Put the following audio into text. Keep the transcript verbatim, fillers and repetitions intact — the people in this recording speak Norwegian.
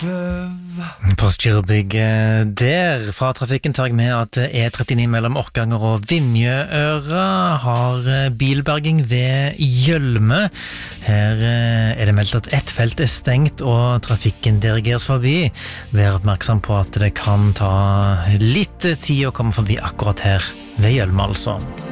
Rødkløv. Postgirobygget der. Fra trafikken tar jeg med at E trettini mellom Orkanger og Vinjeøra har bilberging ved Gjølme. Her er det meldt at ett felt er stengt og trafikken dirigeres forbi. Vær oppmerksom på at det kan ta litt tid å komme forbi akkurat her ved Gjølme altså.